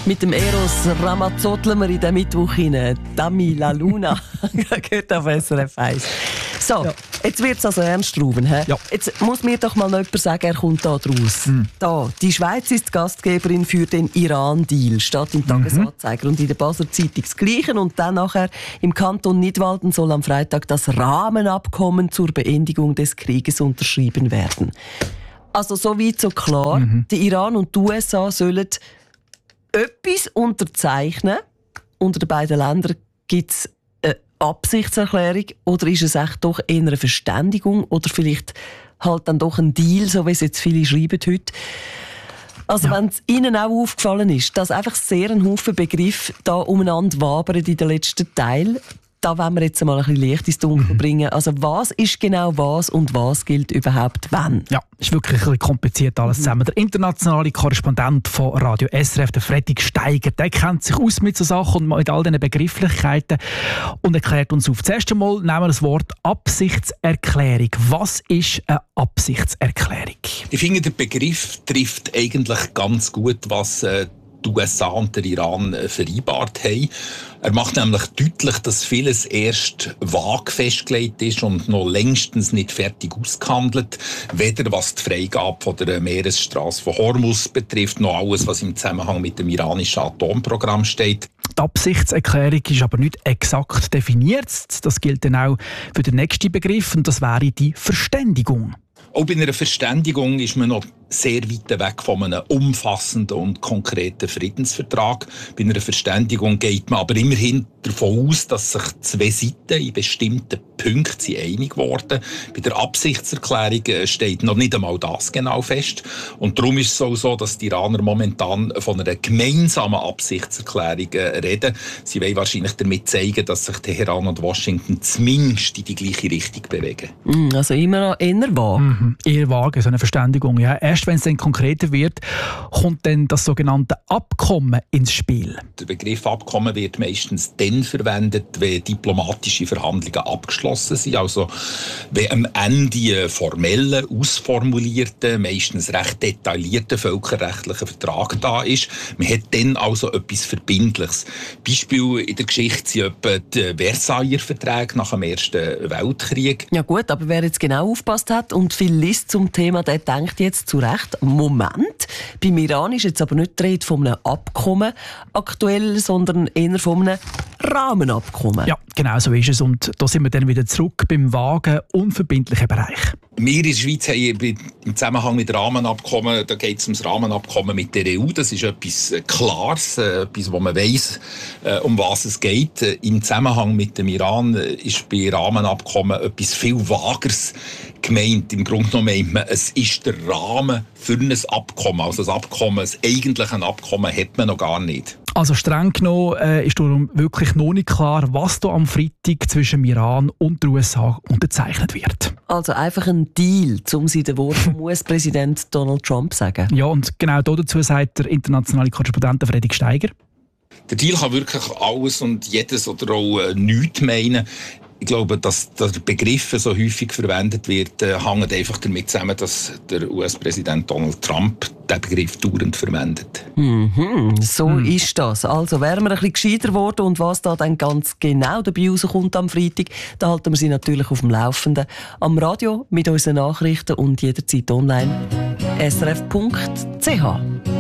Mit dem Eros Ramazzottler wir in den Mittwoch hinein. Dami la Luna. Gehört auf SRF 1. So, jetzt wird es also ernst, Ruben. Ja. Jetzt muss mir doch mal noch jemand sagen, er kommt da draus. Da, die Schweiz ist Gastgeberin für den Iran-Deal, steht im Tagesanzeiger und in der Basler Zeitung das Gleiche. Und dann nachher im Kanton Nidwalden soll am Freitag das Rahmenabkommen zur Beendigung des Krieges unterschrieben werden. Also so weit, so klar. Der Iran und die USA sollen etwas unterzeichnen. Unter den beiden Ländern gibt es eine Absichtserklärung oder ist es echt doch eher eine Verständigung oder vielleicht halt dann doch ein Deal, so wie es jetzt viele schreiben heute. Also wenn es Ihnen auch aufgefallen ist, dass einfach sehr ein Haufen Begriffe da umeinander wabern in den letzten Teil, da wollen wir jetzt mal ein bisschen Licht ins Dunkel bringen. Also was ist genau was und was gilt überhaupt wann? Ja, ist wirklich ein bisschen kompliziert alles zusammen. Der internationale Korrespondent von Radio SRF, der Freddy Steiger, der kennt sich aus mit so Sachen und mit all diesen Begrifflichkeiten und erklärt uns auf. Zuerst einmal nehmen wir das Wort Absichtserklärung. Was ist eine Absichtserklärung? Ich finde, der Begriff trifft eigentlich ganz gut, was die USA und der Iran vereinbart haben. Er macht nämlich deutlich, dass vieles erst vage festgelegt ist und noch längstens nicht fertig ausgehandelt. Weder was die Freigabe von der Meeresstraße von Hormuz betrifft, noch alles, was im Zusammenhang mit dem iranischen Atomprogramm steht. Die Absichtserklärung ist aber nicht exakt definiert. Das gilt dann auch für den nächsten Begriff und das wäre die Verständigung. Auch bei einer Verständigung ist man noch sehr weit weg von einem umfassenden und konkreten Friedensvertrag. Bei einer Verständigung geht man aber immerhin davon aus, dass sich zwei Seiten in bestimmten Punkten einig wurden. Bei der Absichtserklärung steht noch nicht einmal das genau fest. Und darum ist es auch so, dass die Iraner momentan von einer gemeinsamen Absichtserklärung reden. Sie wollen wahrscheinlich damit zeigen, dass sich Teheran und Washington zumindest in die gleiche Richtung bewegen. Also immer noch eher vage. Eher vage, so eine Verständigung. Ja. Erst wenn es dann konkreter wird, kommt dann das sogenannte Abkommen ins Spiel. Der Begriff Abkommen wird meistens dann verwendet, wenn diplomatische Verhandlungen abgeschlossen sind. Also wenn am Ende ein formeller, ausformulierter, meistens recht detaillierter völkerrechtlicher Vertrag da ist. Man hat dann also etwas Verbindliches. Beispiel in der Geschichte sind etwa die Versailler Verträge nach dem Ersten Weltkrieg. Ja gut, aber wer jetzt genau aufgepasst hat und viel liest zum Thema, der denkt jetzt zu Recht, Moment, beim Iran ist jetzt aber nicht die Rede von einem Abkommen aktuell, sondern eher von einem Rahmenabkommen. Ja, genau so ist es. Und da sind wir dann wieder zurück beim vagen, unverbindlichen Bereich. Wir in der Schweiz haben im Zusammenhang mit Rahmenabkommen, da geht es um das Rahmenabkommen mit der EU. Das ist etwas Klares, etwas, wo man weiss, um was es geht. Im Zusammenhang mit dem Iran ist bei Rahmenabkommen etwas viel Vageres gemeint. Im Grunde genommen meint man, es ist der Rahmen für ein Abkommen. Also das Abkommen, das eigentliche Abkommen hat man noch gar nicht. Also streng genommen ist darum wirklich noch nicht klar, was da am Freitag zwischen dem Iran und den USA unterzeichnet wird. Also einfach ein Deal, um sie den Wort vom US-Präsident Donald Trump zu sagen. Ja, und genau dazu sagt der internationale Korrespondent Freddy Steiger. Der Deal kann wirklich alles und jedes oder auch nichts meinen. Ich glaube, dass der Begriff so häufig verwendet wird, hängt einfach damit zusammen, dass der US-Präsident Donald Trump diesen Begriff dauernd verwendet. So ist das. Also wären wir ein bisschen gescheiter geworden und was da dann ganz genau dabei rauskommt am Freitag, da halten wir Sie natürlich auf dem Laufenden. Am Radio mit unseren Nachrichten und jederzeit online srf.ch.